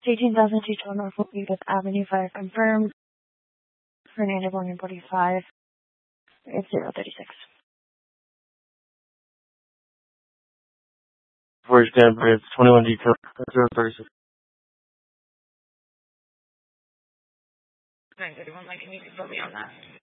It's 18,212 Norfolk Fifth Avenue, 5 confirmed. Fernando 145. It's 036. Before you stand by, it's 21D code 036. 931, can you confirm me on that?